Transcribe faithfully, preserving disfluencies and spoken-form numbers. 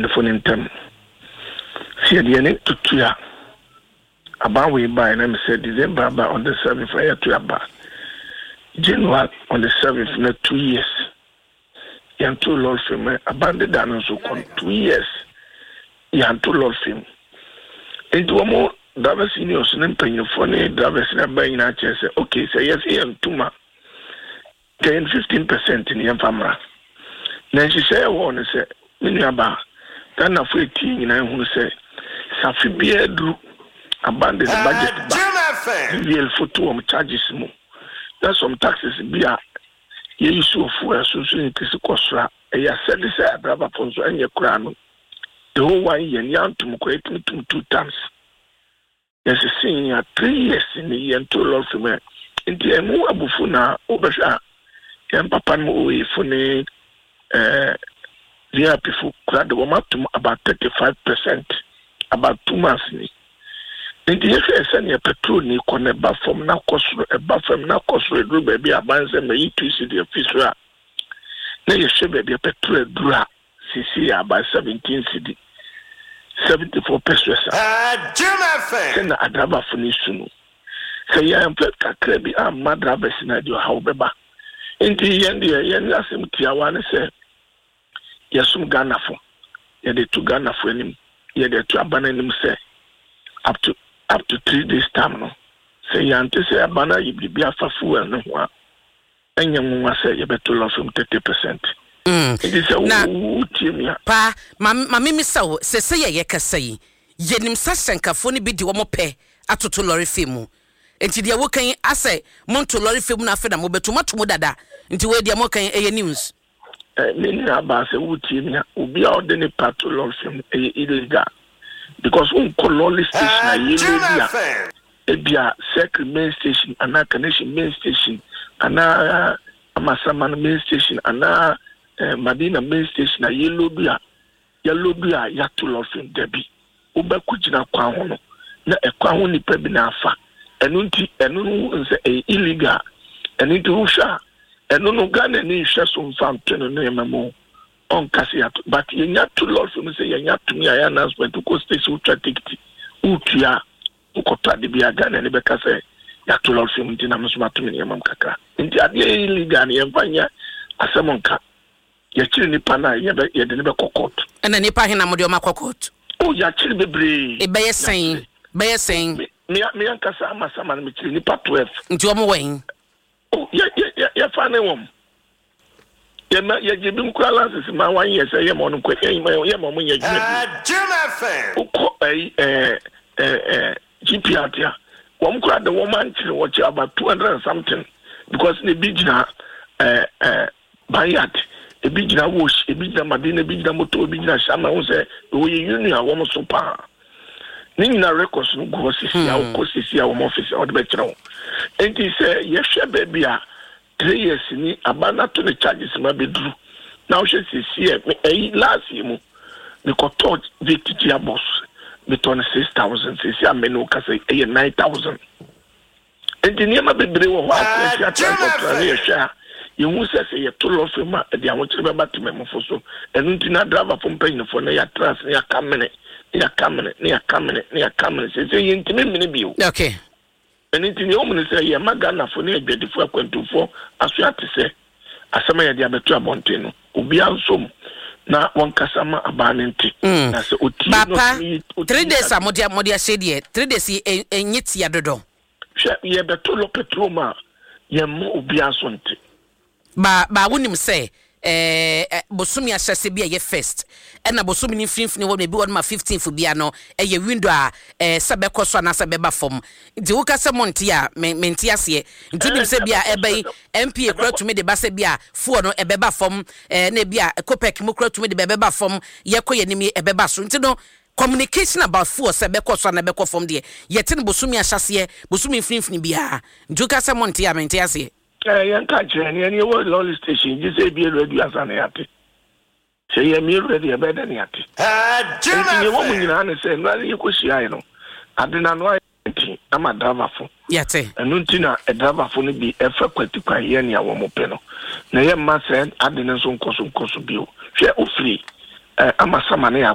mpanyinfo ne ntam see de ne tutua about we buy and I said December about on the seventh for to about January on the seventh na two years yan two lord film abandoned and so con two years yan two lord film into more drivers seniors ne mpanyinfo ne drivers na buy na che say okay say yes yan tuma ten fifteen percent in yan famra na she say won say mini aba dan na for eighteen na hu say safi bia dru abandon the budget back. We will photo on charges more. That's some taxes be a ye issue for so so increase cost. I said this I driver for so any crown. The whole one year young to create me two times. There's a senior three years in the year two lord for me. In the more abufuna oversha. Yan papa mo we fune uh V I P for crowd woman to about thirty-five percent about two months. Nti yefe sene petrol ni kone ba from na kosro e ba from na kosro dru ba bi abanze me yitu si de fisra na yefe ba bi petrol dru sisi about seventeen cedi seventy-four pesos ah jema fe na adaba funi sunu se ya employ kakra bi am madraba sina di ha obeba nti yende yende asem tiawa ne se yesum Ghana fo ye de tu Ghana fo enim ye de tu abana enim se up to up to three days time no say yante say abana yibi afafu eno ho a enya nwa say ye beto lo from thirty percent mm it is a utimia pa ma ma mimi saw se se ye kasa yi yenim sasenkafo ne bi di wo mo pe atoto lorry femu enti de wo kan ase monto lorry femu na afa na mo beto mato mo dada enti we de mo kan eye news eh ni na ba se utimia obi a odene pato lorry femu eye illegal because un colony station na yellow ebia secret main station ana connection main station ana amasama main station ana Madina main station na yellow bia yellow bia ya to lofin debi obekugina kwa ho no na ekwa ho ni pa bi na afa enu nti enu nse illegal enu nti usha enu no Ghana ni hwe so mfam teno no emamo on kasia but yenya to lord from say yenya to me announcement to station ultra ticket utia ukota de bia Ghana ne beka say ya to lord from ntina msuma to me yamam kaka nti ade illegal ne yemfanya asemonka ya chiri ni pana ye ye de ne be kokot na ni pa hena mo de o makokot o ya chiri bebre e be yesen be yesen me me ankasa amasama me chiri ni pa twelve nti o mo wen o ya ya ya fa ne wom ye ma ye jibi nkura lances ma one year say ye mo no kwye ye mo mo ye jibi ah jema fe uko eh eh eh G P R tia wo nkura de wo man chiri wo chi about two hundred and something because ne bijina eh eh bayat e bijina wash e bijina Madina e bijina moto e bijina shama wo say wo ye union wo mo so pa ni na records no go sisi a wo sisi a wo office o de be kire wo enti say ye hwe baby a three years ni abana to the charges ma bedru now she sisi e last year mu me ko touch victory boss me turn six thousand sisi a me no ka say e nine thousand enti ni ma bebre wo ho a tia transport ye hwe you hu say say to lo fe ma e dia wo kire be batime mo fo so enu nti na driver for paying for na ya trans ya kamene ya kamene ya kamene ya kamene say say yintime me ne bio okay anything you want to say ya magana for na edwedifo akwantufo aso atese asema ya dia betu abonte no obi ansom na won kasama abane nti na se oti no three days amodia modia shedie three days enyiti ya dodo hwe ye betu lo petroma ye mo obi anso nti ba ba wonim say eh bosumi ahyase bia ye first na bosumi ni finfini wo be won ma fifteenth bia no eh window a eh sebekoso na sebeba fom nti wo kase monti a menti ase nti nim se bia ebe M P ekura tumi de base bia fuo no ebeba fom eh na bia Kopek mu kura tumi de beba fom ye koye nim ebeba so nti no communication about fuo sebekoso na beko fom de ye tin bosumi ahyase bosumi finfini bia nti wo kase monti a menti ase eh yan ka chere ni any wo lolly station ji say be ready asana yate say ye me ready e be than yate ah jema ni wo munyina na say no ali ko hia no adena no ayati ama driver fo yate enu ntina e driver fo no bi e fa kwati kwa ye ne awo mo pe no na ye ma say adena so nkoso nkoso bi o hwe o free eh ama sama na ya